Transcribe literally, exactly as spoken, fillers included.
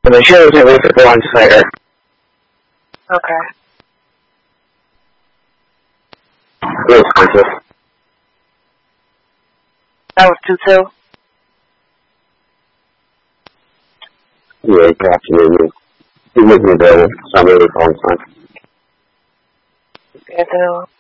The shows are with the one fighter. Okay. Real conscious. That was two two? Yeah, absolutely. He gives me the summary of the phone sign. Good to know.